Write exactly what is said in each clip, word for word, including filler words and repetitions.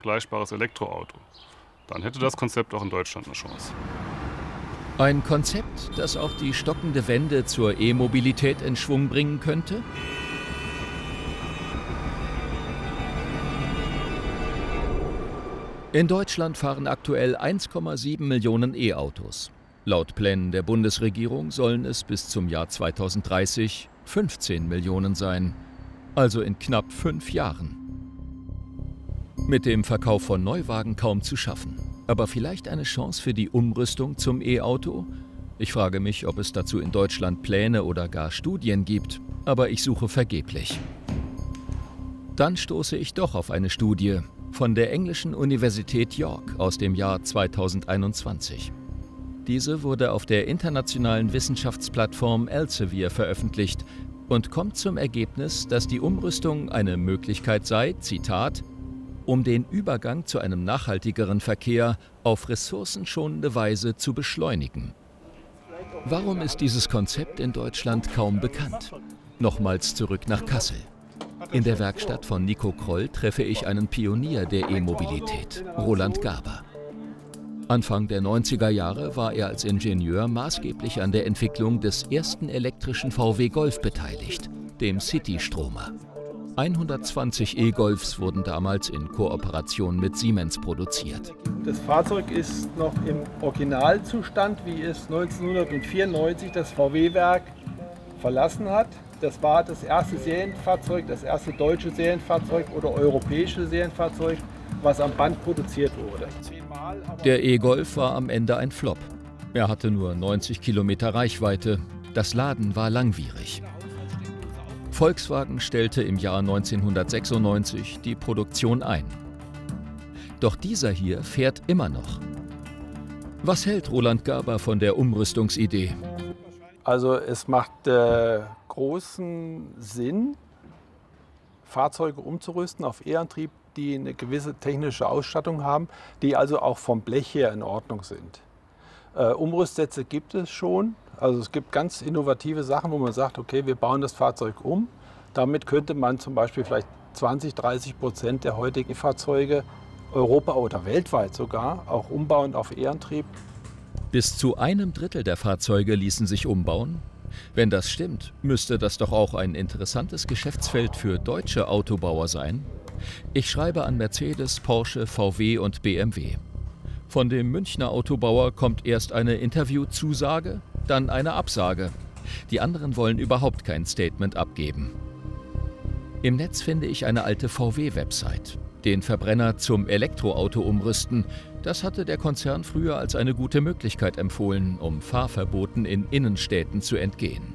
vergleichbares Elektroauto. Dann hätte das Konzept auch in Deutschland eine Chance. Ein Konzept, das auch die stockende Wende zur E-Mobilität in Schwung bringen könnte? In Deutschland fahren aktuell eins Komma sieben Millionen E-Autos. Laut Plänen der Bundesregierung sollen es bis zum Jahr zweitausenddreißig fünfzehn Millionen sein, also in knapp fünf Jahren. Mit dem Verkauf von Neuwagen kaum zu schaffen, aber vielleicht eine Chance für die Umrüstung zum E-Auto? Ich frage mich, ob es dazu in Deutschland Pläne oder gar Studien gibt, aber ich suche vergeblich. Dann stoße ich doch auf eine Studie von der englischen Universität York aus dem Jahr zweitausendeinundzwanzig. Diese wurde auf der internationalen Wissenschaftsplattform Elsevier veröffentlicht und kommt zum Ergebnis, dass die Umrüstung eine Möglichkeit sei, Zitat, um den Übergang zu einem nachhaltigeren Verkehr auf ressourcenschonende Weise zu beschleunigen. Warum ist dieses Konzept in Deutschland kaum bekannt? Nochmals zurück nach Kassel. In der Werkstatt von Nico Kroll treffe ich einen Pionier der E-Mobilität, Roland Gaber. Anfang der neunziger Jahre war er als Ingenieur maßgeblich an der Entwicklung des ersten elektrischen V W Golf beteiligt, dem City-Stromer. hundertzwanzig E-Golfs wurden damals in Kooperation mit Siemens produziert. Das Fahrzeug ist noch im Originalzustand, wie es neunzehnhundertvierundneunzig das V W-Werk verlassen hat. Das war das erste Serienfahrzeug, das erste deutsche Serienfahrzeug oder europäische Serienfahrzeug, was am Band produziert wurde. Der E-Golf war am Ende ein Flop. Er hatte nur neunzig Kilometer Reichweite. Das Laden war langwierig. Volkswagen stellte im Jahr neunzehnhundertsechsundneunzig die Produktion ein. Doch dieser hier fährt immer noch. Was hält Roland Gaber von der Umrüstungsidee? Also es macht äh, großen Sinn, Fahrzeuge umzurüsten auf E-Antrieb, die eine gewisse technische Ausstattung haben, die also auch vom Blech her in Ordnung sind. Äh, Umrüstsätze gibt es schon. Also es gibt ganz innovative Sachen, wo man sagt, okay, wir bauen das Fahrzeug um. Damit könnte man zum Beispiel vielleicht zwanzig, dreißig Prozent der heutigen Fahrzeuge Europa oder weltweit sogar auch umbauen auf E-Antrieb. Bis zu einem Drittel der Fahrzeuge ließen sich umbauen? Wenn das stimmt, müsste das doch auch ein interessantes Geschäftsfeld für deutsche Autobauer sein. Ich schreibe an Mercedes, Porsche, V W und B M W. Von dem Münchner Autobauer kommt erst eine Interviewzusage, dann eine Absage. Die anderen wollen überhaupt kein Statement abgeben. Im Netz finde ich eine alte V W-Website. Den Verbrenner zum Elektroauto umrüsten, das hatte der Konzern früher als eine gute Möglichkeit empfohlen, um Fahrverboten in Innenstädten zu entgehen.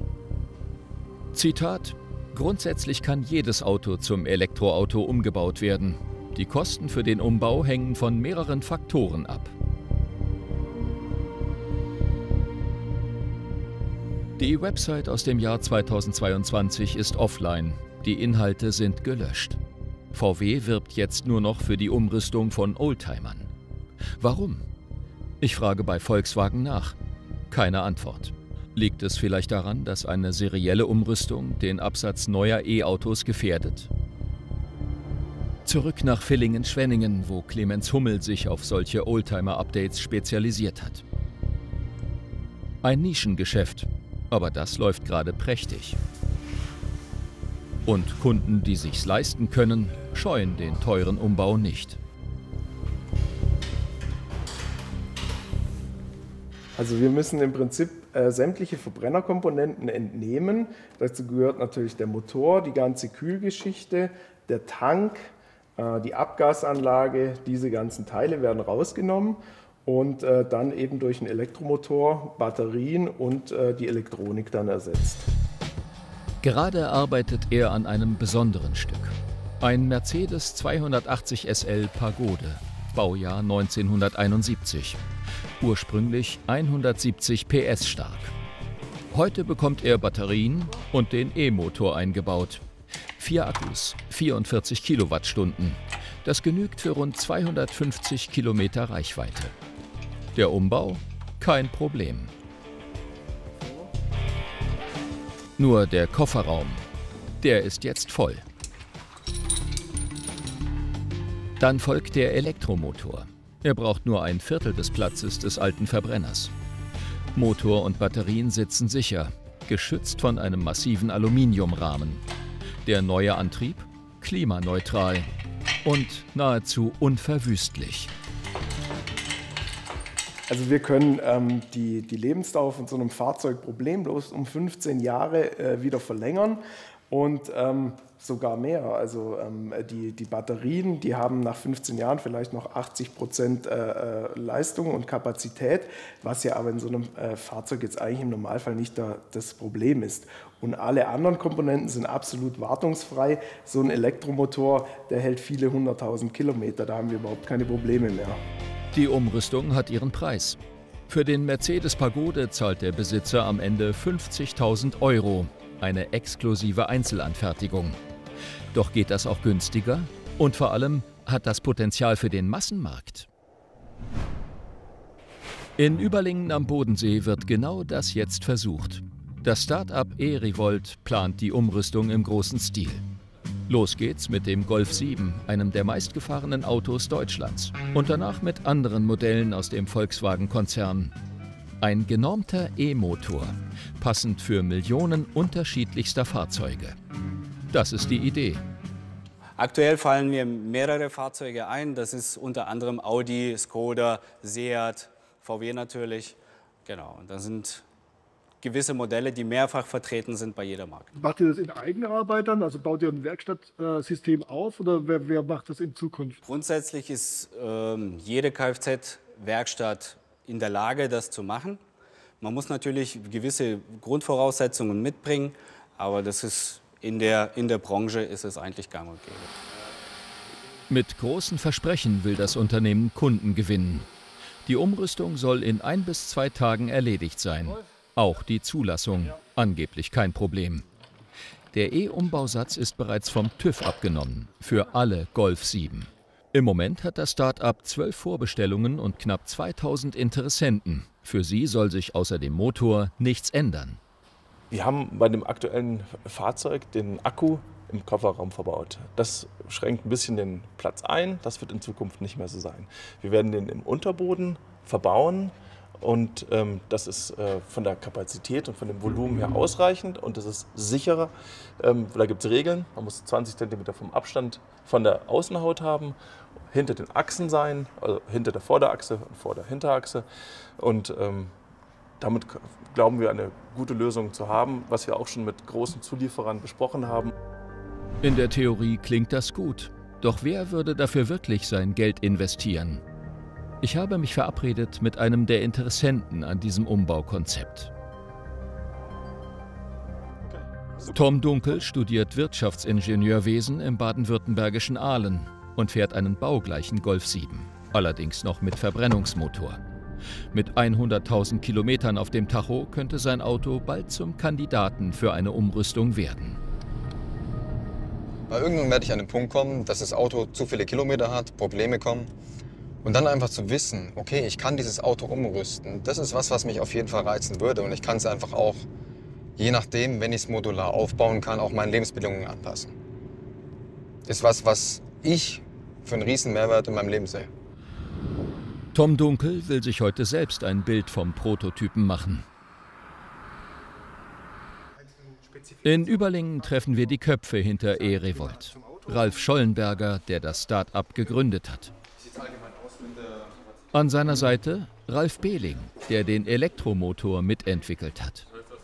Zitat: Grundsätzlich kann jedes Auto zum Elektroauto umgebaut werden. Die Kosten für den Umbau hängen von mehreren Faktoren ab. Die Website aus dem Jahr zweitausendzweiundzwanzig ist offline. Die Inhalte sind gelöscht. V W wirbt jetzt nur noch für die Umrüstung von Oldtimern. Warum? Ich frage bei Volkswagen nach. Keine Antwort. Liegt es vielleicht daran, dass eine serielle Umrüstung den Absatz neuer E-Autos gefährdet? Zurück nach Villingen-Schwenningen, wo Clemens Hummel sich auf solche Oldtimer-Updates spezialisiert hat. Ein Nischengeschäft, aber das läuft gerade prächtig. Und Kunden, die sich's leisten können, scheuen den teuren Umbau nicht. Also wir müssen im Prinzip äh, sämtliche Verbrennerkomponenten entnehmen. Dazu gehört natürlich der Motor, die ganze Kühlgeschichte, der Tank, äh, die Abgasanlage. Diese ganzen Teile werden rausgenommen und äh, dann eben durch einen Elektromotor, Batterien und äh, die Elektronik dann ersetzt. Gerade arbeitet er an einem besonderen Stück. Ein Mercedes zweihundertachtzig S L Pagode, Baujahr neunzehnhunderteinundsiebzig. Ursprünglich hundertsiebzig P S stark. Heute bekommt er Batterien und den E-Motor eingebaut. Vier Akkus, vierundvierzig Kilowattstunden. Das genügt für rund zweihundertfünfzig Kilometer Reichweite. Der Umbau? Kein Problem. Nur der Kofferraum, der ist jetzt voll. Dann folgt der Elektromotor. Er braucht nur ein Viertel des Platzes des alten Verbrenners. Motor und Batterien sitzen sicher, geschützt von einem massiven Aluminiumrahmen. Der neue Antrieb? Klimaneutral und nahezu unverwüstlich. Also wir können ähm, die, die Lebensdauer von so einem Fahrzeug problemlos um fünfzehn Jahre äh, wieder verlängern und ähm, sogar mehr. Also ähm, die, die Batterien, die haben nach fünfzehn Jahren vielleicht noch achtzig Prozent äh, Leistung und Kapazität, was ja aber in so einem äh, Fahrzeug jetzt eigentlich im Normalfall nicht da, das Problem ist. Und alle anderen Komponenten sind absolut wartungsfrei. So ein Elektromotor, der hält viele hunderttausend Kilometer, da haben wir überhaupt keine Probleme mehr. Die Umrüstung hat ihren Preis. Für den Mercedes Pagode zahlt der Besitzer am Ende fünfzigtausend Euro, eine exklusive Einzelanfertigung. Doch geht das auch günstiger? Und vor allem, hat das Potenzial für den Massenmarkt? In Überlingen am Bodensee wird genau das jetzt versucht. Das Start-up E-Revolt plant die Umrüstung im großen Stil. Los geht's mit dem Golf sieben, einem der meistgefahrenen Autos Deutschlands. Und danach mit anderen Modellen aus dem Volkswagen-Konzern. Ein genormter E-Motor, passend für Millionen unterschiedlichster Fahrzeuge. Das ist die Idee. Aktuell fallen mir mehrere Fahrzeuge ein. Das ist unter anderem Audi, Skoda, Seat, V W natürlich. Genau, und da sind gewisse Modelle, die mehrfach vertreten sind bei jeder Marke. Macht ihr das in Eigenarbeit dann? Also baut ihr ein Werkstattsystem auf oder wer, wer macht das in Zukunft? Grundsätzlich ist ähm, jede Kfz-Werkstatt in der Lage, das zu machen. Man muss natürlich gewisse Grundvoraussetzungen mitbringen, aber das ist in der, in der Branche ist es eigentlich gang und gäbe. Mit großen Versprechen will das Unternehmen Kunden gewinnen. Die Umrüstung soll in ein bis zwei Tagen erledigt sein. Auch die Zulassung, angeblich kein Problem. Der E-Umbausatz ist bereits vom TÜV abgenommen, für alle Golf sieben. Im Moment hat das Start-up zwölf Vorbestellungen und knapp zweitausend Interessenten. Für sie soll sich außer dem Motor nichts ändern. Wir haben bei dem aktuellen Fahrzeug den Akku im Kofferraum verbaut. Das schränkt ein bisschen den Platz ein, das wird in Zukunft nicht mehr so sein. Wir werden den im Unterboden verbauen. Und ähm, das ist äh, von der Kapazität und von dem Volumen her ausreichend und das ist sicherer. Ähm, da gibt es Regeln, man muss zwanzig Zentimeter vom Abstand von der Außenhaut haben, hinter den Achsen sein, also hinter der Vorderachse und vor der Hinterachse. Und ähm, damit glauben wir, eine gute Lösung zu haben, was wir auch schon mit großen Zulieferern besprochen haben. In der Theorie klingt das gut. Doch wer würde dafür wirklich sein Geld investieren? Ich habe mich verabredet mit einem der Interessenten an diesem Umbaukonzept. Tom Dunkel studiert Wirtschaftsingenieurwesen im baden-württembergischen Aalen und fährt einen baugleichen Golf sieben, allerdings noch mit Verbrennungsmotor. Mit hunderttausend Kilometern auf dem Tacho könnte sein Auto bald zum Kandidaten für eine Umrüstung werden. Bei irgendwann werde ich an den Punkt kommen, dass das Auto zu viele Kilometer hat, Probleme kommen. Und dann einfach zu wissen, okay, ich kann dieses Auto umrüsten, das ist was, was mich auf jeden Fall reizen würde. Und ich kann es einfach auch, je nachdem, wenn ich es modular aufbauen kann, auch meinen Lebensbedingungen anpassen. Das ist was, was ich für einen riesen Mehrwert in meinem Leben sehe. Tom Dunkel will sich heute selbst ein Bild vom Prototypen machen. In Überlingen treffen wir die Köpfe hinter E-Revolt. Ralf Schollenberger, der das Start-up gegründet hat. An seiner Seite Ralf Behling, der den Elektromotor mitentwickelt hat.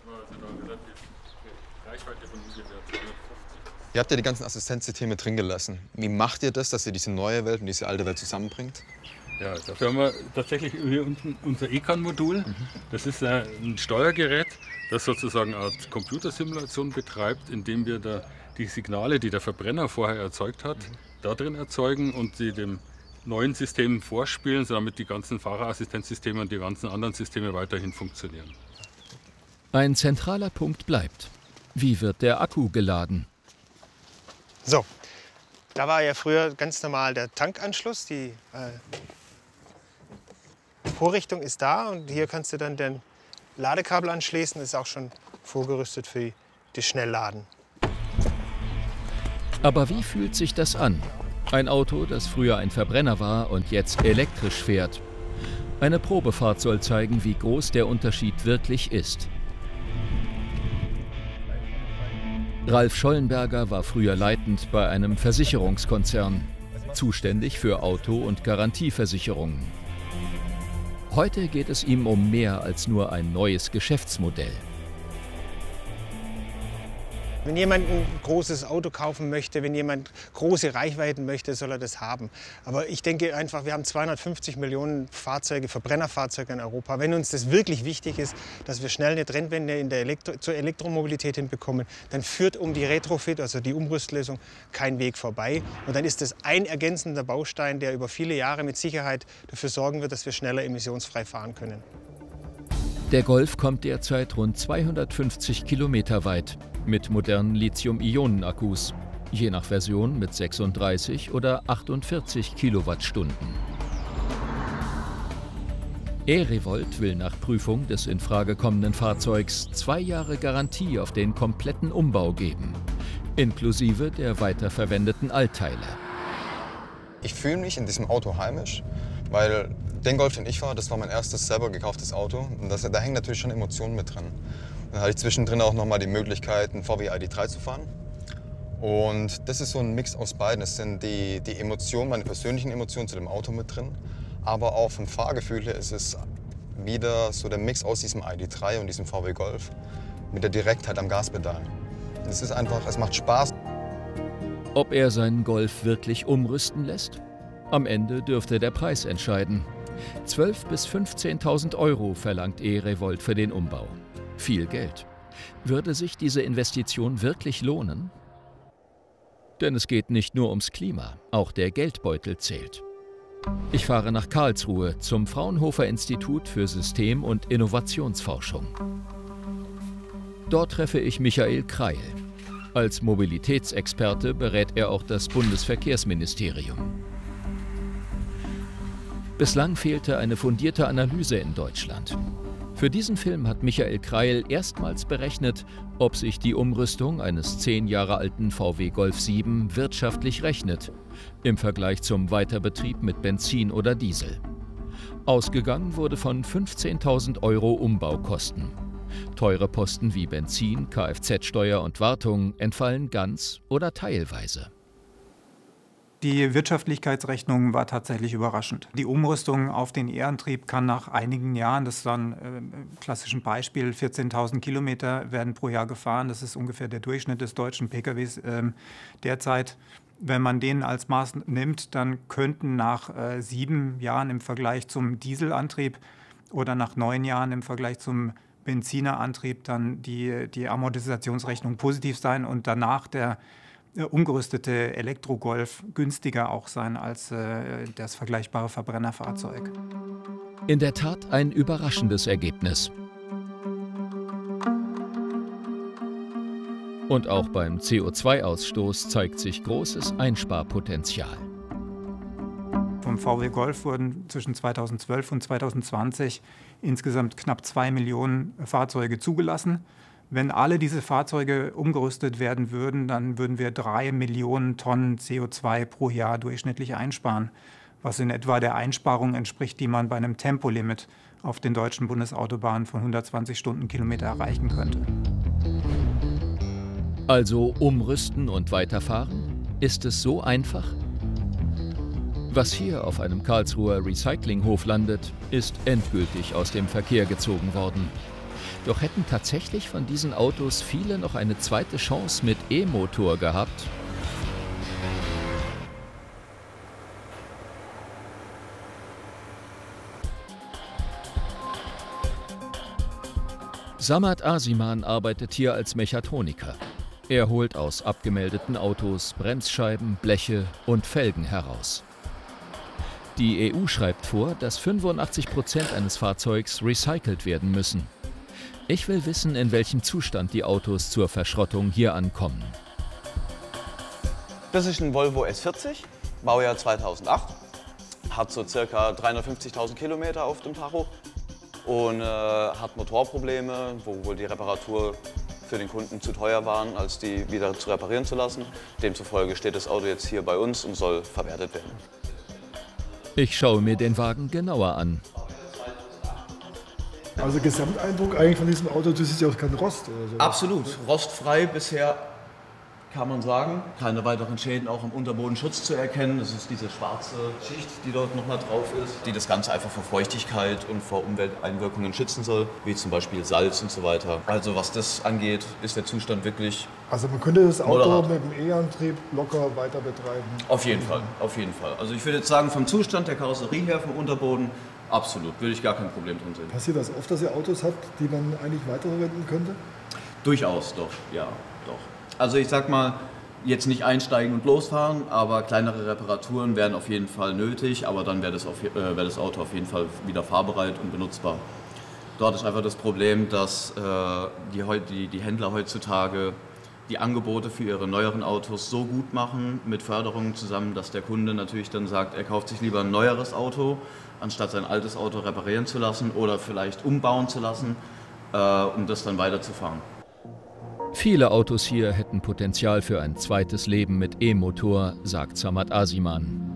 Ihr habt ja die ganzen Assistenzsysteme drin gelassen. Wie macht ihr das, dass ihr diese neue Welt und diese alte Welt zusammenbringt? Ja, dafür haben wir tatsächlich hier unten unser E C A N-Modul. Mhm. Das ist ein Steuergerät, das sozusagen eine Art Computersimulation betreibt, indem wir da die Signale, die der Verbrenner vorher erzeugt hat, mhm. da drin erzeugen und sie dem neuen Systemen vorspielen, damit die ganzen Fahrerassistenzsysteme und die ganzen anderen Systeme weiterhin funktionieren. Ein zentraler Punkt bleibt. Wie wird der Akku geladen? So, da war ja früher ganz normal der Tankanschluss. Die äh, Vorrichtung ist da und hier kannst du dann den Ladekabel anschließen. Das ist auch schon vorgerüstet für das Schnellladen. Aber wie fühlt sich das an? Ein Auto, das früher ein Verbrenner war und jetzt elektrisch fährt. Eine Probefahrt soll zeigen, wie groß der Unterschied wirklich ist. Ralf Schollenberger war früher leitend bei einem Versicherungskonzern, zuständig für Auto- und Garantieversicherungen. Heute geht es ihm um mehr als nur ein neues Geschäftsmodell. Wenn jemand ein großes Auto kaufen möchte, wenn jemand große Reichweiten möchte, soll er das haben. Aber ich denke einfach, wir haben zweihundertfünfzig Millionen Fahrzeuge, Verbrennerfahrzeuge in Europa. Wenn uns das wirklich wichtig ist, dass wir schnell eine Trendwende in der Elektro zur Elektromobilität hinbekommen, dann führt um die Retrofit, also die Umrüstlösung, kein Weg vorbei. Und dann ist das ein ergänzender Baustein, der über viele Jahre mit Sicherheit dafür sorgen wird, dass wir schneller emissionsfrei fahren können. Der Golf kommt derzeit rund zweihundertfünfzig Kilometer weit mit modernen Lithium-Ionen-Akkus, je nach Version mit sechsunddreißig oder achtundvierzig Kilowattstunden. E-Revolt will nach Prüfung des in Frage kommenden Fahrzeugs zwei Jahre Garantie auf den kompletten Umbau geben, inklusive der weiterverwendeten Altteile. Ich fühle mich in diesem Auto heimisch, weil den Golf, den ich fahre, das war mein erstes selber gekauftes Auto. Und das, da hängen natürlich schon Emotionen mit dran. Dann hatte ich zwischendrin auch noch mal die Möglichkeit, einen V W I D drei zu fahren. Und das ist so ein Mix aus beiden. Es sind die, die Emotionen, meine persönlichen Emotionen zu dem Auto mit drin. Aber auch vom Fahrgefühl her ist es wieder so der Mix aus diesem I D drei und diesem V W Golf mit der Direktheit am Gaspedal. Es ist einfach, es macht Spaß. Ob er seinen Golf wirklich umrüsten lässt? Am Ende dürfte der Preis entscheiden. zwölftausend bis fünfzehntausend Euro verlangt E-Revolt für den Umbau. Viel Geld. Würde sich diese Investition wirklich lohnen? Denn es geht nicht nur ums Klima, auch der Geldbeutel zählt. Ich fahre nach Karlsruhe zum Fraunhofer Institut für System- und Innovationsforschung. Dort treffe ich Michael Kreil. Als Mobilitätsexperte berät er auch das Bundesverkehrsministerium. Bislang fehlte eine fundierte Analyse in Deutschland. Für diesen Film hat Michael Kreil erstmals berechnet, ob sich die Umrüstung eines zehn Jahre alten V W Golf sieben wirtschaftlich rechnet, im Vergleich zum Weiterbetrieb mit Benzin oder Diesel. Ausgegangen wurde von fünfzehntausend Euro Umbaukosten. Teure Posten wie Benzin, Kfz-Steuer und Wartung entfallen ganz oder teilweise. Die Wirtschaftlichkeitsrechnung war tatsächlich überraschend. Die Umrüstung auf den E-Antrieb kann nach einigen Jahren, das ist dann äh, klassischen Beispiel, vierzehntausend Kilometer werden pro Jahr gefahren. Das ist ungefähr der Durchschnitt des deutschen P K Ws äh, derzeit. Wenn man den als Maß nimmt, dann könnten nach äh, sieben Jahren im Vergleich zum Dieselantrieb oder nach neun Jahren im Vergleich zum Benzinerantrieb dann die, die Amortisationsrechnung positiv sein und danach der umgerüstete Elektro-Golf günstiger auch sein als äh, das vergleichbare Verbrennerfahrzeug. In der Tat ein überraschendes Ergebnis. Und auch beim C O zwei Ausstoß zeigt sich großes Einsparpotenzial. Vom V W Golf wurden zwischen zweitausendzwölf und zweitausendzwanzig insgesamt knapp zwei Millionen Fahrzeuge zugelassen. Wenn alle diese Fahrzeuge umgerüstet werden würden, dann würden wir drei Millionen Tonnen C O zwei pro Jahr durchschnittlich einsparen, was in etwa der Einsparung entspricht, die man bei einem Tempolimit auf den deutschen Bundesautobahnen von hundertzwanzig Stundenkilometer erreichen könnte. Also umrüsten und weiterfahren? Ist es so einfach? Was hier auf einem Karlsruher Recyclinghof landet, ist endgültig aus dem Verkehr gezogen worden. Doch hätten tatsächlich von diesen Autos viele noch eine zweite Chance mit E-Motor gehabt? Samad Asiman arbeitet hier als Mechatroniker. Er holt aus abgemeldeten Autos Bremsscheiben, Bleche und Felgen heraus. Die E U schreibt vor, dass fünfundachtzig Prozent eines Fahrzeugs recycelt werden müssen. Ich will wissen, in welchem Zustand die Autos zur Verschrottung hier ankommen. Das ist ein Volvo S vierzig, Baujahr zweitausendacht. Hat so circa dreihundertfünfzigtausend Kilometer auf dem Tacho und äh, hat Motorprobleme, wo wohl die Reparatur für den Kunden zu teuer waren, als die wieder zu reparieren zu lassen. Demzufolge steht das Auto jetzt hier bei uns und soll verwertet werden. Ich schaue mir den Wagen genauer an. Also Gesamteindruck eigentlich von diesem Auto, das ist ja auch kein Rost oder so. Absolut, rostfrei bisher, kann man sagen. Keine weiteren Schäden auch im Unterbodenschutz zu erkennen. Das ist diese schwarze Schicht, die dort nochmal drauf ist, die das Ganze einfach vor Feuchtigkeit und vor Umwelteinwirkungen schützen soll, wie zum Beispiel Salz und so weiter. Also was das angeht, ist der Zustand wirklich Also man könnte das Auto moderat. mit dem E-Antrieb locker weiter betreiben. Auf jeden Fall, auf jeden Fall. Also ich würde jetzt sagen, vom Zustand der Karosserie her, vom Unterboden, absolut, würde ich gar kein Problem drin sehen. Passiert das oft, dass ihr Autos habt, die man eigentlich weiterverwenden könnte? Durchaus, doch, ja, doch. Also ich sag mal, jetzt nicht einsteigen und losfahren, aber kleinere Reparaturen wären auf jeden Fall nötig, aber dann wäre das, auf, äh, wäre das Auto auf jeden Fall wieder fahrbereit und benutzbar. Dort ist einfach das Problem, dass äh, die, die, die Händler heutzutage die Angebote für ihre neueren Autos so gut machen, mit Förderungen zusammen, dass der Kunde natürlich dann sagt, er kauft sich lieber ein neueres Auto, anstatt sein altes Auto reparieren zu lassen oder vielleicht umbauen zu lassen, äh, um das dann weiterzufahren. Viele Autos hier hätten Potenzial für ein zweites Leben mit E-Motor, sagt Samad Asiman.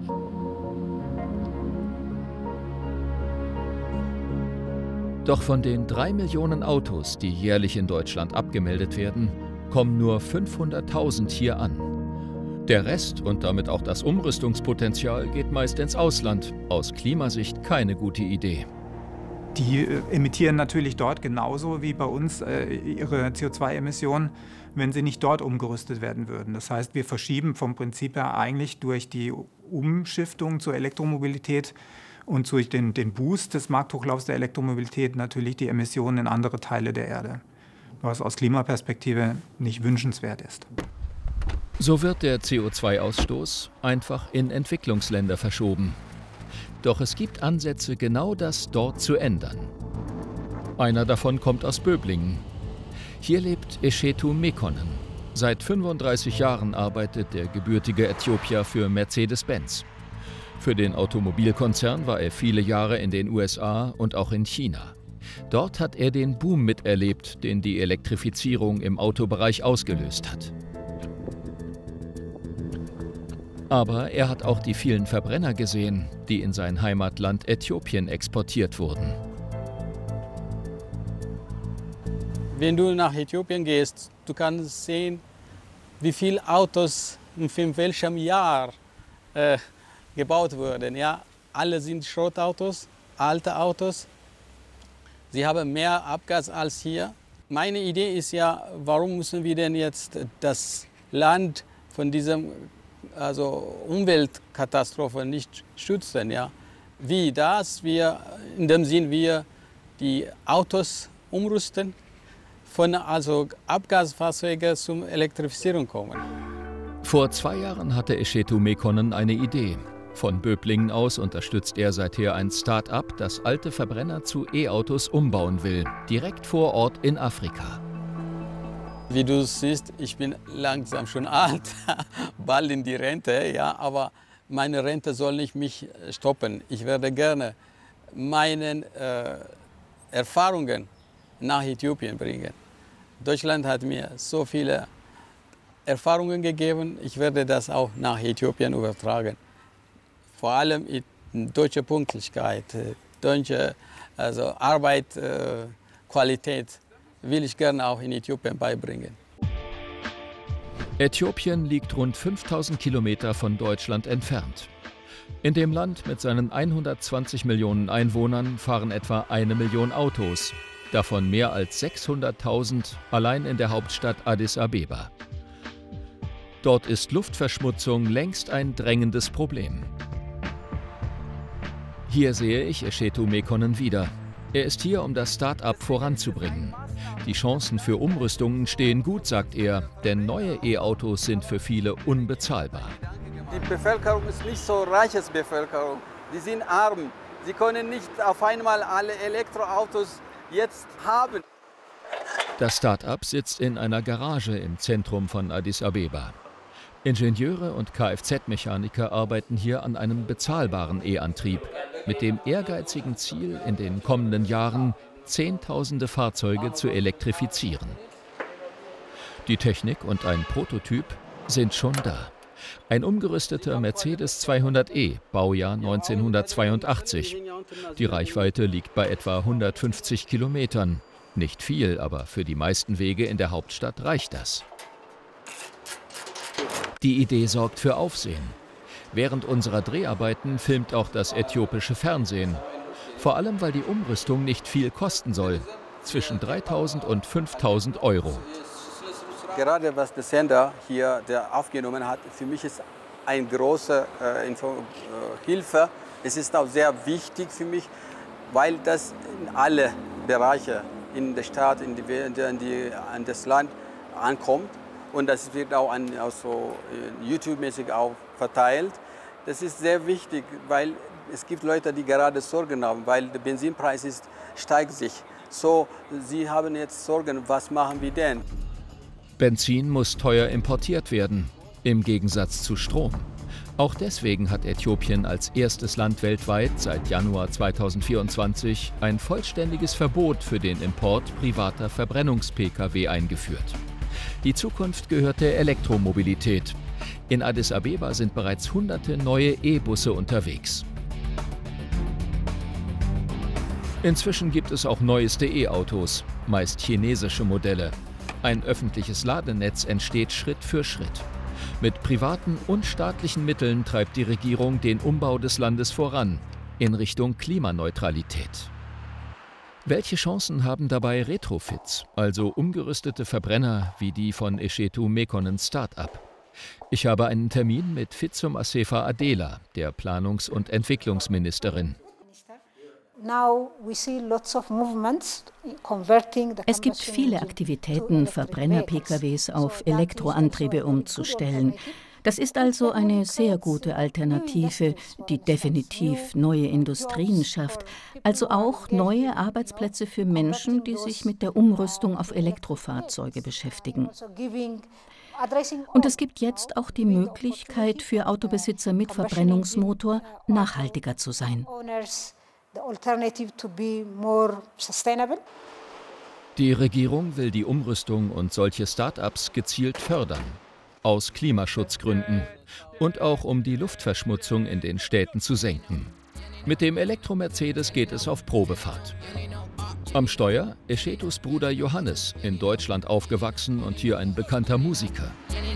Doch von den drei Millionen Autos, die jährlich in Deutschland abgemeldet werden, kommen nur fünfhunderttausend hier an. Der Rest und damit auch das Umrüstungspotenzial geht meist ins Ausland. Aus Klimasicht keine gute Idee. Die äh, emittieren natürlich dort genauso wie bei uns äh, ihre C O zwei Emissionen, wenn sie nicht dort umgerüstet werden würden. Das heißt, wir verschieben vom Prinzip her eigentlich durch die Umschiftung zur Elektromobilität und durch den, den Boost des Markthochlaufs der Elektromobilität natürlich die Emissionen in andere Teile der Erde, was aus Klimaperspektive nicht wünschenswert ist. So wird der C O zwei Ausstoß einfach in Entwicklungsländer verschoben. Doch es gibt Ansätze, genau das dort zu ändern. Einer davon kommt aus Böblingen. Hier lebt Eshetu Mekonnen. Seit fünfunddreißig Jahren arbeitet der gebürtige Äthiopier für Mercedes-Benz. Für den Automobilkonzern war er viele Jahre in den U S A und auch in China. Dort hat er den Boom miterlebt, den die Elektrifizierung im Autobereich ausgelöst hat. Aber er hat auch die vielen Verbrenner gesehen, die in sein Heimatland Äthiopien exportiert wurden. Wenn du nach Äthiopien gehst, du kannst sehen, wie viele Autos in welchem Jahr äh, gebaut wurden. Ja, alle sind Schrottautos, alte Autos. Sie haben mehr Abgas als hier. Meine Idee ist ja, warum müssen wir denn jetzt das Land von diesem also Umweltkatastrophe nicht schützen, ja. Wie das wir, in dem Sinn wir die Autos umrüsten, von also Abgasfahrzeugen zur Elektrifizierung kommen. Vor zwei Jahren hatte Eshetu Mekonnen eine Idee. Von Böblingen aus unterstützt er seither ein Start-up, das alte Verbrenner zu E-Autos umbauen will, direkt vor Ort in Afrika. Wie du siehst, ich bin langsam schon alt, bald in die Rente, ja, aber meine Rente soll nicht mich stoppen. Ich werde gerne meine äh, Erfahrungen nach Äthiopien bringen. Deutschland hat mir so viele Erfahrungen gegeben, ich werde das auch nach Äthiopien übertragen. Vor allem in deutsche Pünktlichkeit, deutsche also Arbeit, äh, Qualität will ich gerne auch in Äthiopien beibringen. Äthiopien liegt rund fünftausend Kilometer von Deutschland entfernt. In dem Land mit seinen hundertzwanzig Millionen Einwohnern fahren etwa eine Million Autos, davon mehr als sechshunderttausend allein in der Hauptstadt Addis Abeba. Dort ist Luftverschmutzung längst ein drängendes Problem. Hier sehe ich Eshetu Mekonnen wieder. Er ist hier, um das Start-up voranzubringen. Die Chancen für Umrüstungen stehen gut, sagt er, denn neue E-Autos sind für viele unbezahlbar. Die Bevölkerung ist nicht so reiche Bevölkerung. Die sind arm. Sie können nicht auf einmal alle Elektroautos jetzt haben. Das Start-up sitzt in einer Garage im Zentrum von Addis Abeba. Ingenieure und Kfz-Mechaniker arbeiten hier an einem bezahlbaren E-Antrieb mit dem ehrgeizigen Ziel, in den kommenden Jahren Zehntausende Fahrzeuge zu elektrifizieren. Die Technik und ein Prototyp sind schon da. Ein umgerüsteter Mercedes zweihundert E, Baujahr neunzehnhundertzweiundachtzig. Die Reichweite liegt bei etwa hundertfünfzig Kilometern. Nicht viel, aber für die meisten Wege in der Hauptstadt reicht das. Die Idee sorgt für Aufsehen. Während unserer Dreharbeiten filmt auch das äthiopische Fernsehen. Vor allem, weil die Umrüstung nicht viel kosten soll. Zwischen dreitausend und fünftausend Euro. Gerade was der Sender hier der aufgenommen hat, für mich ist eine große äh, Info, äh, Hilfe. Es ist auch sehr wichtig für mich, weil das in alle Bereiche in der Stadt, in, die, in, die, in das Land ankommt. Und das wird auch, an, auch so YouTube-mäßig auch verteilt. Das ist sehr wichtig, weil es gibt Leute, die gerade Sorgen haben, weil der Benzinpreis ist, steigt sich. So, sie haben jetzt Sorgen, was machen wir denn? Benzin muss teuer importiert werden, im Gegensatz zu Strom. Auch deswegen hat Äthiopien als erstes Land weltweit seit Januar zweitausendvierundzwanzig ein vollständiges Verbot für den Import privater Verbrennungs-Pkw eingeführt. Die Zukunft gehört der Elektromobilität. In Addis Abeba sind bereits hunderte neue E-Busse unterwegs. Inzwischen gibt es auch neueste E-Autos, meist chinesische Modelle. Ein öffentliches Ladenetz entsteht Schritt für Schritt. Mit privaten und staatlichen Mitteln treibt die Regierung den Umbau des Landes voran, in Richtung Klimaneutralität. Welche Chancen haben dabei Retrofits, also umgerüstete Verbrenner wie die von Eshetu Mekonnen Start-up? Ich habe einen Termin mit Fitsum Assefa Adela, der Planungs- und Entwicklungsministerin. Es gibt viele Aktivitäten, Verbrenner-P K Ws auf Elektroantriebe umzustellen. Das ist also eine sehr gute Alternative, die definitiv neue Industrien schafft, also auch neue Arbeitsplätze für Menschen, die sich mit der Umrüstung auf Elektrofahrzeuge beschäftigen. Und es gibt jetzt auch die Möglichkeit für Autobesitzer mit Verbrennungsmotor, nachhaltiger zu sein. Die Regierung will die Umrüstung und solche Start-ups gezielt fördern. Aus Klimaschutzgründen und auch um die Luftverschmutzung in den Städten zu senken. Mit dem Elektro-Mercedes geht es auf Probefahrt. Am Steuer Eshetus Bruder Johannes, in Deutschland aufgewachsen und hier ein bekannter Musiker.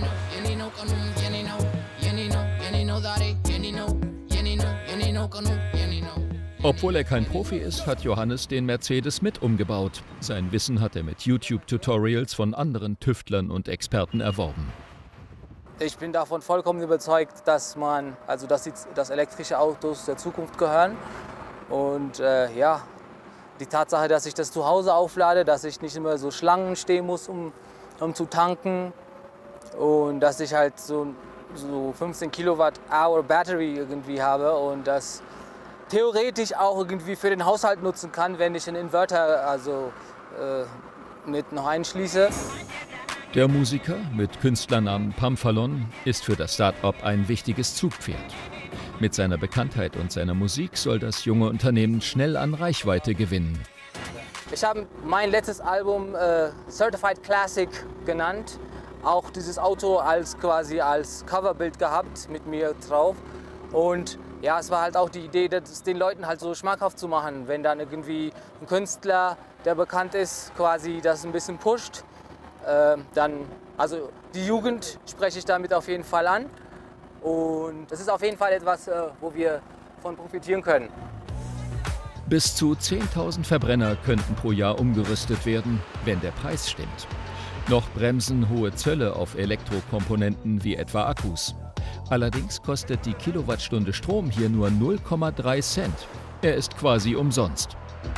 Obwohl er kein Profi ist, hat Johannes den Mercedes mit umgebaut. Sein Wissen hat er mit YouTube-Tutorials von anderen Tüftlern und Experten erworben. Ich bin davon vollkommen überzeugt, dass man, also dass, die, dass elektrische Autos der Zukunft gehören. Und äh, ja, die Tatsache, dass ich das zu Hause auflade, dass ich nicht immer so Schlangen stehen muss, um, um zu tanken. Und dass ich halt so, so fünfzehn Kilowatt-Hour Battery irgendwie habe und das theoretisch auch irgendwie für den Haushalt nutzen kann, wenn ich einen Inverter also, äh, mit noch einschließe. Der Musiker mit Künstlernamen Pamphalon ist für das Start-up ein wichtiges Zugpferd. Mit seiner Bekanntheit und seiner Musik soll das junge Unternehmen schnell an Reichweite gewinnen. Ich habe mein letztes Album äh, Certified Classic genannt. Auch dieses Auto als quasi als Coverbild gehabt mit mir drauf. Und ja, es war halt auch die Idee, das den Leuten halt so schmackhaft zu machen, wenn dann irgendwie ein Künstler, der bekannt ist, quasi das ein bisschen pusht. Äh, dann, also die Jugend spreche ich damit auf jeden Fall an. Und das ist auf jeden Fall etwas, äh, wo wir von profitieren können. Bis zu zehntausend Verbrenner könnten pro Jahr umgerüstet werden, wenn der Preis stimmt. Noch bremsen hohe Zölle auf Elektrokomponenten wie etwa Akkus. Allerdings kostet die Kilowattstunde Strom hier nur null Komma drei Cent. Er ist quasi umsonst.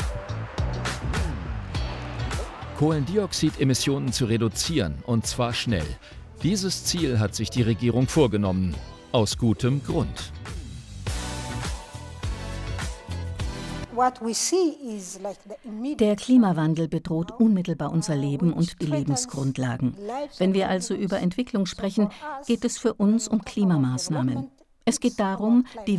Kohlendioxidemissionen zu reduzieren, und zwar schnell. Dieses Ziel hat sich die Regierung vorgenommen. Aus gutem Grund. Der Klimawandel bedroht unmittelbar unser Leben und die Lebensgrundlagen. Wenn wir also über Entwicklung sprechen, geht es für uns um Klimamaßnahmen. Es geht darum, die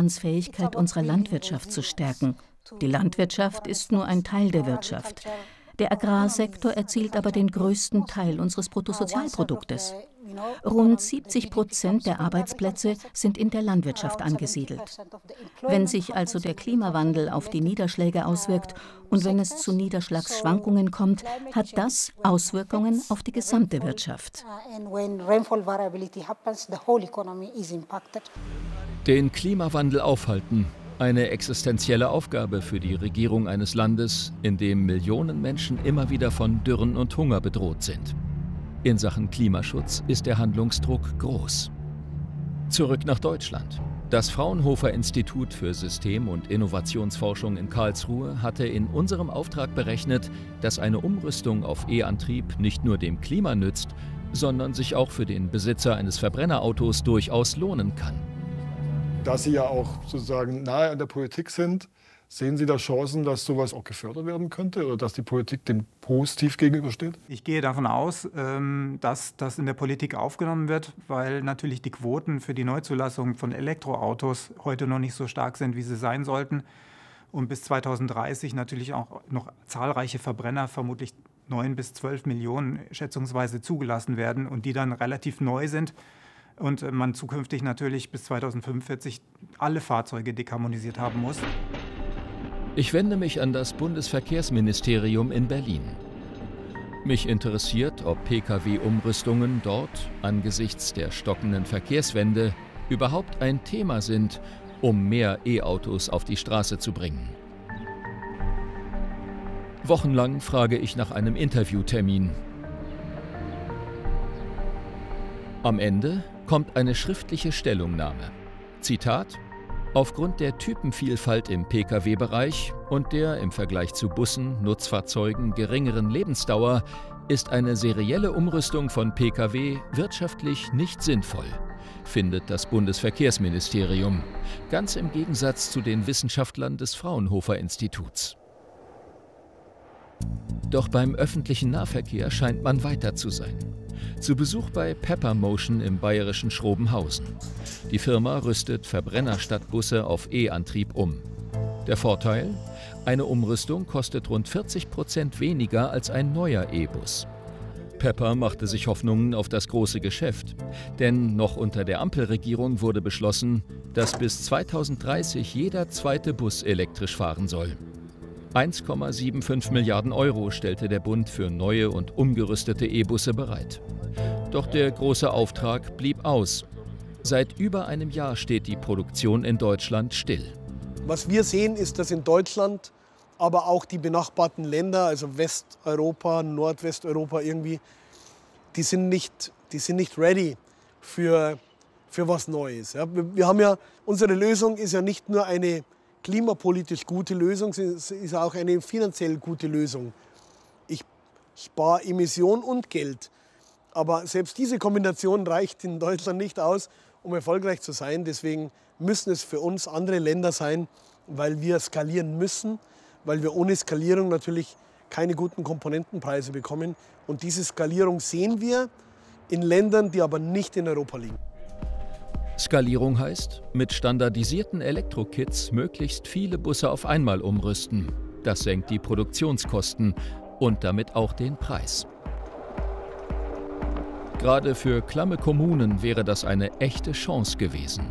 Widerstandsfähigkeit unserer Landwirtschaft zu stärken. Die Landwirtschaft ist nur ein Teil der Wirtschaft. Der Agrarsektor erzielt aber den größten Teil unseres Bruttosozialproduktes. Rund siebzig Prozent der Arbeitsplätze sind in der Landwirtschaft angesiedelt. Wenn sich also der Klimawandel auf die Niederschläge auswirkt und wenn es zu Niederschlagsschwankungen kommt, hat das Auswirkungen auf die gesamte Wirtschaft. Den Klimawandel aufhalten, eine existenzielle Aufgabe für die Regierung eines Landes, in dem Millionen Menschen immer wieder von Dürren und Hunger bedroht sind. In Sachen Klimaschutz ist der Handlungsdruck groß. Zurück nach Deutschland. Das Fraunhofer-Institut für System- und Innovationsforschung in Karlsruhe hatte in unserem Auftrag berechnet, dass eine Umrüstung auf E-Antrieb nicht nur dem Klima nützt, sondern sich auch für den Besitzer eines Verbrennerautos durchaus lohnen kann. Da Sie ja auch sozusagen nahe an der Politik sind, sehen Sie da Chancen, dass sowas auch gefördert werden könnte oder dass die Politik dem positiv gegenübersteht? Ich gehe davon aus, dass das in der Politik aufgenommen wird, weil natürlich die Quoten für die Neuzulassung von Elektroautos heute noch nicht so stark sind, wie sie sein sollten. Und bis zweitausenddreißig natürlich auch noch zahlreiche Verbrenner, vermutlich neun bis zwölf Millionen schätzungsweise zugelassen werden und die dann relativ neu sind. Und man zukünftig natürlich bis zweitausendfünfundvierzig alle Fahrzeuge dekarbonisiert haben muss. Ich wende mich an das Bundesverkehrsministerium in Berlin. Mich interessiert, ob Pkw-Umrüstungen dort angesichts der stockenden Verkehrswende überhaupt ein Thema sind, um mehr E-Autos auf die Straße zu bringen. Wochenlang frage ich nach einem Interviewtermin. Am Ende kommt eine schriftliche Stellungnahme. Zitat: Aufgrund der Typenvielfalt im Pkw-Bereich und der im Vergleich zu Bussen, Nutzfahrzeugen geringeren Lebensdauer ist eine serielle Umrüstung von Pkw wirtschaftlich nicht sinnvoll, findet das Bundesverkehrsministerium, ganz im Gegensatz zu den Wissenschaftlern des Fraunhofer-Instituts. Doch beim öffentlichen Nahverkehr scheint man weiter zu sein. Zu Besuch bei Pepper Motion im bayerischen Schrobenhausen. Die Firma rüstet Verbrennerstadtbusse auf E-Antrieb um. Der Vorteil? Eine Umrüstung kostet rund vierzig Prozent weniger als ein neuer E-Bus. Pepper machte sich Hoffnungen auf das große Geschäft. Denn noch unter der Ampelregierung wurde beschlossen, dass bis zweitausenddreißig jeder zweite Bus elektrisch fahren soll. eins Komma fünfundsiebzig Milliarden Euro stellte der Bund für neue und umgerüstete E-Busse bereit. Doch der große Auftrag blieb aus. Seit über einem Jahr steht die Produktion in Deutschland still. Was wir sehen, ist, dass in Deutschland, aber auch die benachbarten Länder, also Westeuropa, Nordwesteuropa irgendwie, die sind nicht, die sind nicht ready für, für was Neues. Ja, wir, wir haben ja, unsere Lösung ist ja nicht nur eine klimapolitisch gute Lösung, es ist auch eine finanziell gute Lösung. Ich spare Emission und Geld. Aber selbst diese Kombination reicht in Deutschland nicht aus, um erfolgreich zu sein. Deswegen müssen es für uns andere Länder sein, weil wir skalieren müssen, weil wir ohne Skalierung natürlich keine guten Komponentenpreise bekommen. Und diese Skalierung sehen wir in Ländern, die aber nicht in Europa liegen. Skalierung heißt, mit standardisierten Elektrokits möglichst viele Busse auf einmal umrüsten. Das senkt die Produktionskosten und damit auch den Preis. Gerade für klamme Kommunen wäre das eine echte Chance gewesen.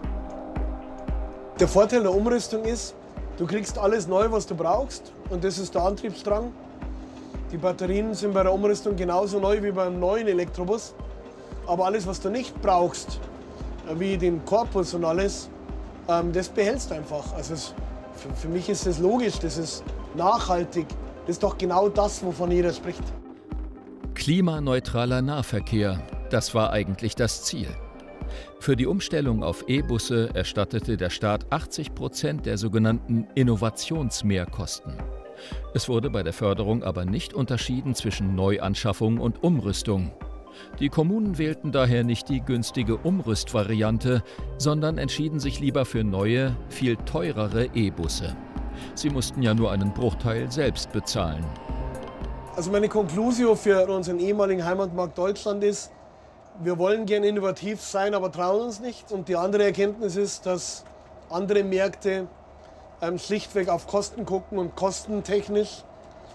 Der Vorteil der Umrüstung ist, du kriegst alles neu, was du brauchst, und das ist der Antriebsstrang. Die Batterien sind bei der Umrüstung genauso neu wie beim neuen Elektrobus. Aber alles, was du nicht brauchst, wie den Korpus und alles, das behältst du einfach. Also es, für, für mich ist das logisch, das ist nachhaltig. Das ist doch genau das, wovon jeder spricht. Klimaneutraler Nahverkehr, das war eigentlich das Ziel. Für die Umstellung auf E-Busse erstattete der Staat achtzig Prozent der sogenannten Innovationsmehrkosten. Es wurde bei der Förderung aber nicht unterschieden zwischen Neuanschaffung und Umrüstung. Die Kommunen wählten daher nicht die günstige Umrüstvariante, sondern entschieden sich lieber für neue, viel teurere E-Busse. Sie mussten ja nur einen Bruchteil selbst bezahlen. Also meine Conclusio für unseren ehemaligen Heimatmarkt Deutschland ist, wir wollen gerne innovativ sein, aber trauen uns nicht. Und die andere Erkenntnis ist, dass andere Märkte ähm, schlichtweg auf Kosten gucken und kostentechnisch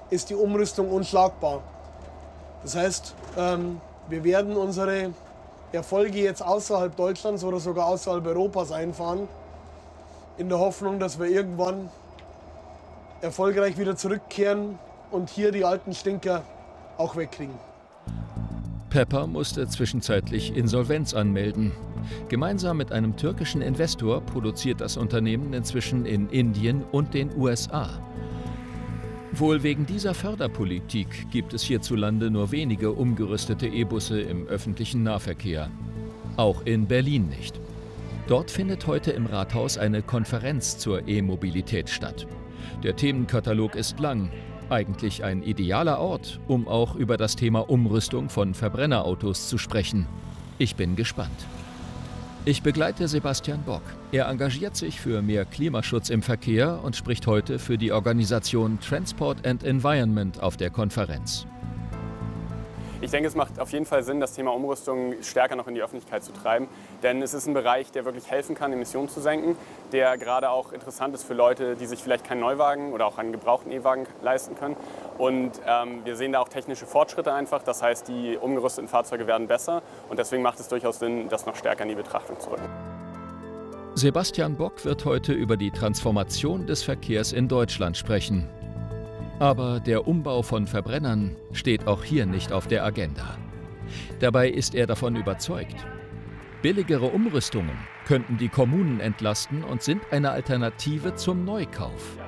ist die Umrüstung unschlagbar. Das heißt, ähm, wir werden unsere Erfolge jetzt außerhalb Deutschlands oder sogar außerhalb Europas einfahren, in der Hoffnung, dass wir irgendwann erfolgreich wieder zurückkehren und hier die alten Stinker auch wegkriegen. Pepper musste zwischenzeitlich Insolvenz anmelden. Gemeinsam mit einem türkischen Investor produziert das Unternehmen inzwischen in Indien und den U S A. Wohl wegen dieser Förderpolitik gibt es hierzulande nur wenige umgerüstete E-Busse im öffentlichen Nahverkehr. Auch in Berlin nicht. Dort findet heute im Rathaus eine Konferenz zur E-Mobilität statt. Der Themenkatalog ist lang. Eigentlich ein idealer Ort, um auch über das Thema Umrüstung von Verbrennerautos zu sprechen. Ich bin gespannt. Ich begleite Sebastian Bock. Er engagiert sich für mehr Klimaschutz im Verkehr und spricht heute für die Organisation Transport and Environment auf der Konferenz. Ich denke, es macht auf jeden Fall Sinn, das Thema Umrüstung stärker noch in die Öffentlichkeit zu treiben. Denn es ist ein Bereich, der wirklich helfen kann, Emissionen zu senken, der gerade auch interessant ist für Leute, die sich vielleicht keinen Neuwagen oder auch einen gebrauchten E-Wagen leisten können. Und ähm, wir sehen da auch technische Fortschritte einfach. Das heißt, die umgerüsteten Fahrzeuge werden besser. Und deswegen macht es durchaus Sinn, das noch stärker in die Betrachtung zu rücken. Sebastian Bock wird heute über die Transformation des Verkehrs in Deutschland sprechen. Aber der Umbau von Verbrennern steht auch hier nicht auf der Agenda. Dabei ist er davon überzeugt, billigere Umrüstungen könnten die Kommunen entlasten und sind eine Alternative zum Neukauf.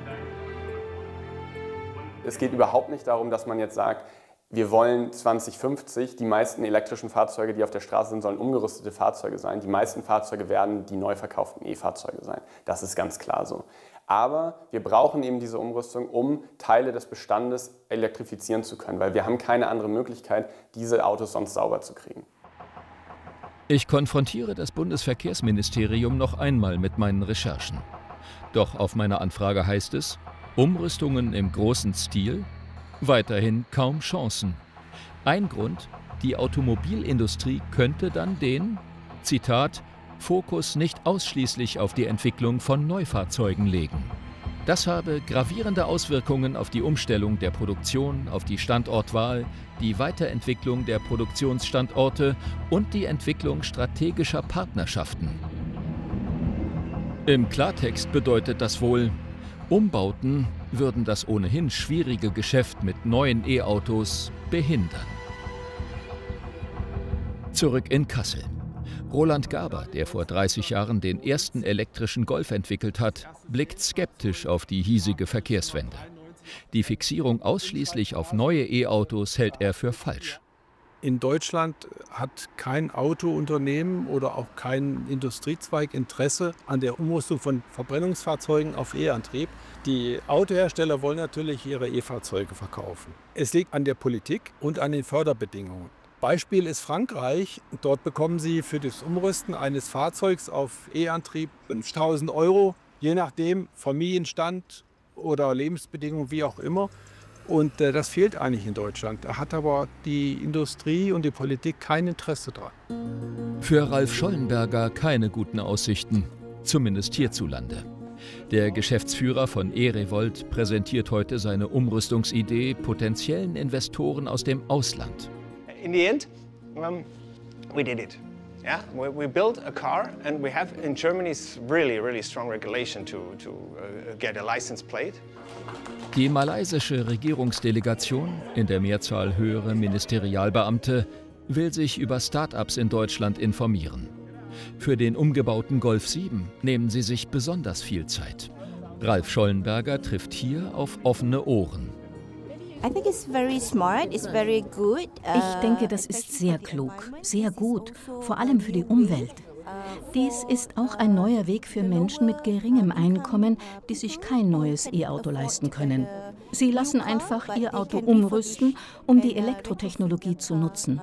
Es geht überhaupt nicht darum, dass man jetzt sagt, wir wollen zwanzig fünfzig, die meisten elektrischen Fahrzeuge, die auf der Straße sind, sollen umgerüstete Fahrzeuge sein. Die meisten Fahrzeuge werden die neu verkauften E-Fahrzeuge sein. Das ist ganz klar so. Aber wir brauchen eben diese Umrüstung, um Teile des Bestandes elektrifizieren zu können, weil wir haben keine andere Möglichkeit, diese Autos sonst sauber zu kriegen. Ich konfrontiere das Bundesverkehrsministerium noch einmal mit meinen Recherchen. Doch auf meiner Anfrage heißt es, Umrüstungen im großen Stil? Weiterhin kaum Chancen. Ein Grund, die Automobilindustrie könnte dann den, Zitat, Fokus nicht ausschließlich auf die Entwicklung von Neufahrzeugen legen. Das habe gravierende Auswirkungen auf die Umstellung der Produktion, auf die Standortwahl, die Weiterentwicklung der Produktionsstandorte und die Entwicklung strategischer Partnerschaften. Im Klartext bedeutet das wohl, Umbauten würden das ohnehin schwierige Geschäft mit neuen E-Autos behindern. Zurück in Kassel. Roland Gaber, der vor dreißig Jahren den ersten elektrischen Golf entwickelt hat, blickt skeptisch auf die hiesige Verkehrswende. Die Fixierung ausschließlich auf neue E-Autos hält er für falsch. In Deutschland hat kein Autounternehmen oder auch kein Industriezweig Interesse an der Umrüstung von Verbrennungsfahrzeugen auf E-Antrieb. Die Autohersteller wollen natürlich ihre E-Fahrzeuge verkaufen. Es liegt an der Politik und an den Förderbedingungen. Beispiel ist Frankreich. Dort bekommen Sie für das Umrüsten eines Fahrzeugs auf E-Antrieb fünftausend Euro, je nachdem Familienstand oder Lebensbedingungen, wie auch immer. Und äh, das fehlt eigentlich in Deutschland. Da hat aber die Industrie und die Politik kein Interesse dran. Für Ralf Schollenberger keine guten Aussichten, zumindest hierzulande. Der Geschäftsführer von E-Revolt präsentiert heute seine Umrüstungsidee potenziellen Investoren aus dem Ausland. In the end, um, we did it. Yeah, we, we built a car, and we have in Germany's really, really strong regulation to to uh, get a license plate. Die malaysische Regierungsdelegation, in der Mehrzahl höhere Ministerialbeamte, will sich über Start-ups in Deutschland informieren. Für den umgebauten Golf sieben nehmen sie sich besonders viel Zeit. Ralf Schollenberger trifft hier auf offene Ohren. Ich denke, das ist sehr klug, sehr gut, vor allem für die Umwelt. Dies ist auch ein neuer Weg für Menschen mit geringem Einkommen, die sich kein neues E-Auto leisten können. Sie lassen einfach ihr Auto umrüsten, um die Elektrotechnologie zu nutzen.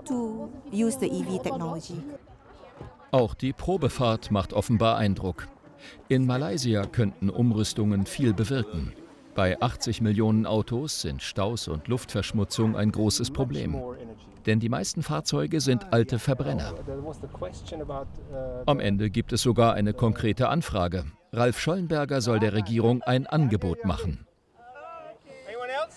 Auch die Probefahrt macht offenbar Eindruck. In Malaysia könnten Umrüstungen viel bewirken. Bei achtzig Millionen Autos sind Staus und Luftverschmutzung ein großes Problem. Denn die meisten Fahrzeuge sind alte Verbrenner. Am Ende gibt es sogar eine konkrete Anfrage. Ralf Schollenberger soll der Regierung ein Angebot machen.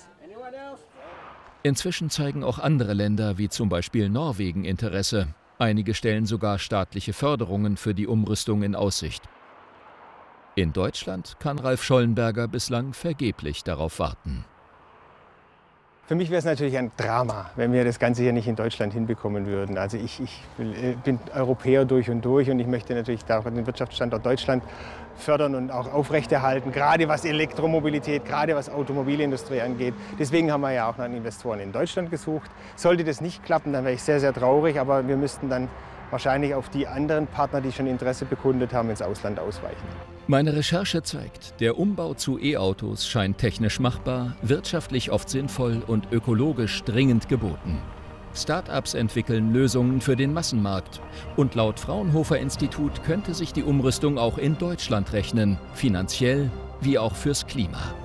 Inzwischen zeigen auch andere Länder, wie zum Beispiel Norwegen, Interesse. Einige stellen sogar staatliche Förderungen für die Umrüstung in Aussicht. In Deutschland kann Ralf Schollenberger bislang vergeblich darauf warten. Für mich wäre es natürlich ein Drama, wenn wir das Ganze hier nicht in Deutschland hinbekommen würden. Also ich, ich bin Europäer durch und durch und ich möchte natürlich da den Wirtschaftsstandort Deutschland fördern und auch aufrechterhalten, gerade was Elektromobilität, gerade was Automobilindustrie angeht. Deswegen haben wir ja auch nach Investoren in Deutschland gesucht. Sollte das nicht klappen, dann wäre ich sehr, sehr traurig, aber wir müssten dann wahrscheinlich auf die anderen Partner, die schon Interesse bekundet haben, ins Ausland ausweichen. Meine Recherche zeigt, der Umbau zu E-Autos scheint technisch machbar, wirtschaftlich oft sinnvoll und ökologisch dringend geboten. Start-ups entwickeln Lösungen für den Massenmarkt. Und laut Fraunhofer Institut könnte sich die Umrüstung auch in Deutschland rechnen, finanziell wie auch fürs Klima.